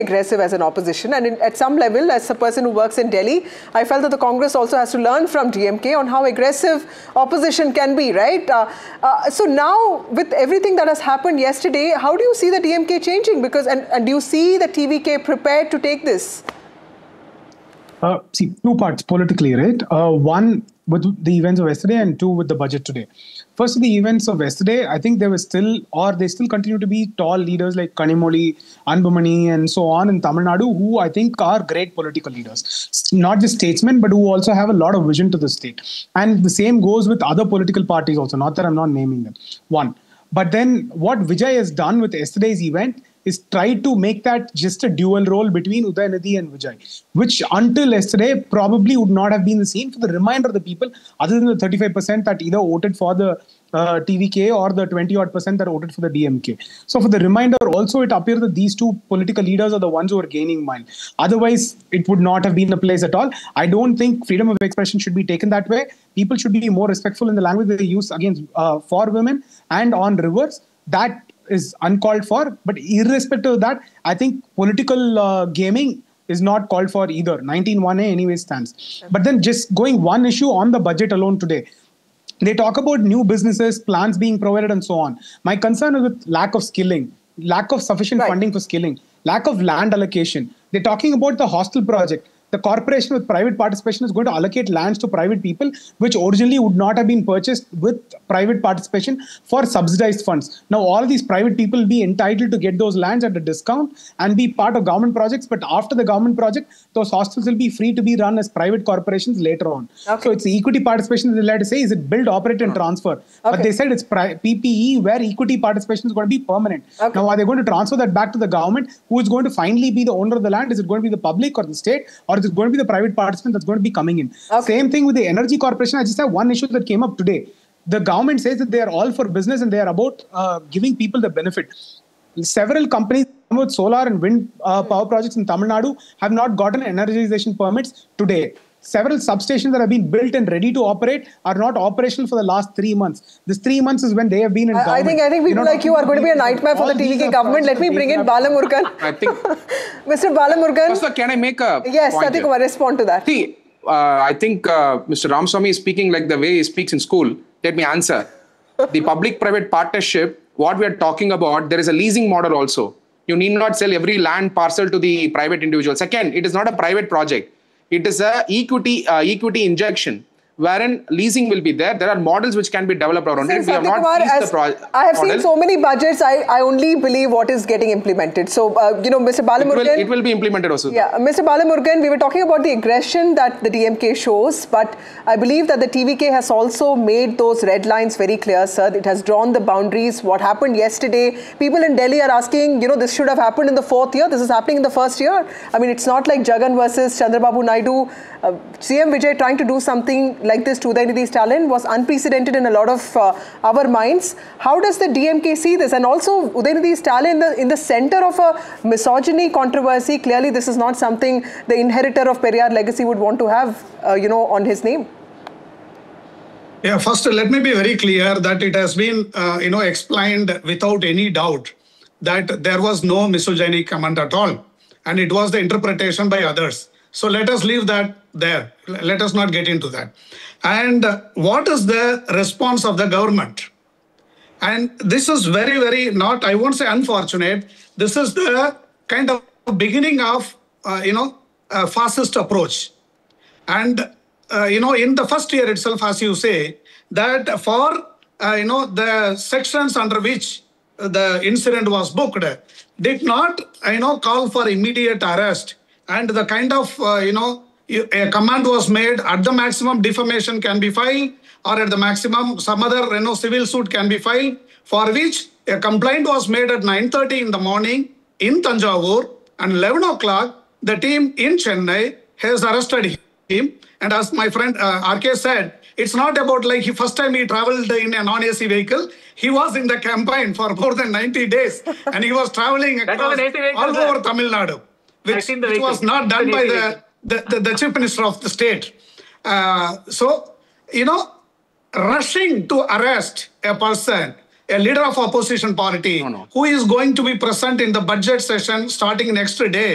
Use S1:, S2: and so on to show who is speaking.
S1: aggressive as an opposition, and at some level, as a person who works in Delhi, I felt that the Congress also has to learn from DMK on how aggressive opposition can be, right? So now, with everything that has happened yesterday, how do you see the DMK changing? Because and do you see the TVK prepared to take this?
S2: See, two parts politically, right? One with the events of yesterday, and two with the budget today. First, the events of yesterday, I think there were still, or they still continue to be tall leaders like Kanimozhi, Anbumani, and so on in Tamil Nadu, who I think are great political leaders. Not just statesmen, but who also have a lot of vision to the state. And the same goes with other political parties also, not that I'm not naming them. One. But then what Vijay has done with yesterday's event is try to make that just a dual role between Udayanithi and Vijay, which until yesterday probably would not have been the scene for the remainder of the people, other than the 35% that either voted for the TVK or the 20-odd% that voted for the DMK. So for the remainder also, it appears that these two political leaders are the ones who are gaining mind. Otherwise, it would not have been a place at all. I don't think freedom of expression should be taken that way. People should be more respectful in the language they use against for women and on rivers. That is uncalled for. But irrespective of that, I think political gaming is not called for either. 19(1)(a) anyway stands. But then just going one issue on the budget alone today. They talk about new businesses, plans being provided and so on. My concern is with lack of skilling, lack of sufficient funding for skilling, lack of land allocation. They're talking about the hostel project. The corporation with private participation is going to allocate lands to private people, which originally would not have been purchased with private participation for subsidized funds. Now, all these private people will be entitled to get those lands at a discount and be part of government projects. But after the government project, those hostels will be free to be run as private corporations later on. Okay. So it's equity participation that they like to say, is it build, operate and transfer. Okay. But they said it's PPE where equity participation is going to be permanent. Okay. Now, are they going to transfer that back to the government? Who is going to finally be the owner of the land? Is it going to be the public or the state? Or is going to be the private participant that's going to be coming in. Okay. Same thing with the energy corporation. I just have one issue that came up today. The government says that they are all for business and they are about giving people the benefit. Several companies with solar and wind power projects in Tamil Nadu have not gotten energization permits today. Several substations that have been built and ready to operate are not operational for the last 3 months. This 3 months is when they have been in government.
S1: I think people like you are going to be a nightmare for the TVK government. Let me bring in Balamurgan.
S3: I think
S1: Mr. Balamurgan.
S3: First, can I make a
S1: yes,
S3: point
S1: Satyakumar, respond to that.
S3: See, I think Mr. Ramaswamy is speaking like the way he speaks in school. Let me answer. The public-private partnership, what we are talking about, there is a leasing model also. You need not sell every land parcel to the private individual. Second, it is not a private project. It is a equity injection, wherein leasing will be there. There are models which can be developed around it. We have not leased the project.
S1: I have seen so many budgets. I only believe what is getting implemented. So, Mr. Balamurgan.
S3: It will be implemented also.
S1: Yeah, Mr. Balamurgan, we were talking about the aggression that the DMK shows, but I believe that the TVK has also made those red lines very clear, sir. It has drawn the boundaries. What happened yesterday, people in Delhi are asking, this should have happened in the 4th year. This is happening in the 1st year. I mean, it's not like Jagan versus Chandrababu Naidu. CM Vijay trying to do something like this to Udayanithi Stalin was unprecedented in a lot of our minds. How does the DMK see this? And also, Udayanithi Stalin in the center of a misogyny controversy. Clearly, this is not something the inheritor of Periyar legacy would want to have, on his name.
S4: Yeah, first, let me be very clear that it has been, explained without any doubt that there was no misogynic comment at all. And it was the interpretation by others. So let us leave that there. Let us not get into that. And what is the response of the government? And this is very, very not, I won't say unfortunate. This is the kind of beginning of, a fascist approach. And, in the first year itself, as you say, that for, the sections under which the incident was booked did not, call for immediate arrest. And the kind of, a command was made at the maximum defamation can be filed, or at the maximum some other, civil suit can be filed, for which a complaint was made at 9:30 in the morning in Tanjavur, and 11 o'clock, the team in Chennai has arrested him. And as my friend RK said, it's not about like first time he traveled in a non-AC vehicle. He was in the campaign for more than 90 days, and he was traveling across all over Tamil Nadu. Which was not done by the chief minister of the state. So, rushing to arrest a person, a leader of opposition party, who is going to be present in the budget session starting next day,